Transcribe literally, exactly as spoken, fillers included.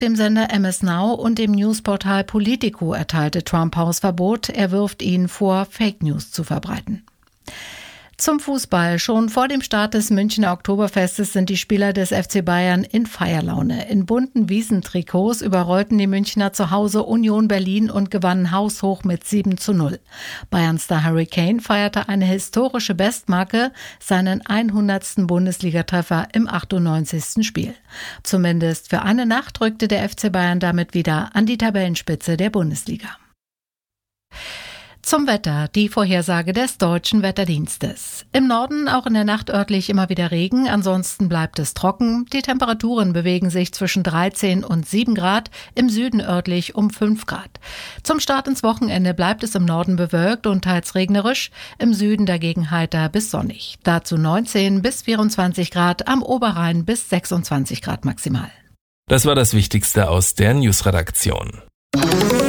Dem Sender M S Now und dem Newsportal Politico erteilte Trump Hausverbot. Er wirft ihnen vor, Fake News zu verbreiten. Zum Fußball. Schon vor dem Start des Münchner Oktoberfestes sind die Spieler des F C Bayern in Feierlaune. In bunten Wiesentrikots überrollten die Münchner zu Hause Union Berlin und gewannen haushoch mit sieben zu null. Bayern-Star Harry Kane feierte eine historische Bestmarke, seinen hundertsten Bundesligatreffer im achtundneunzigsten Spiel. Zumindest für eine Nacht rückte der F C Bayern damit wieder an die Tabellenspitze der Bundesliga. Zum Wetter, die Vorhersage des Deutschen Wetterdienstes. Im Norden auch in der Nacht örtlich immer wieder Regen, ansonsten bleibt es trocken. Die Temperaturen bewegen sich zwischen dreizehn und sieben Grad, im Süden örtlich um fünf Grad. Zum Start ins Wochenende bleibt es im Norden bewölkt und teils regnerisch, im Süden dagegen heiter bis sonnig. Dazu neunzehn bis vierundzwanzig Grad, am Oberrhein bis sechsundzwanzig Grad maximal. Das war das Wichtigste aus der Newsredaktion.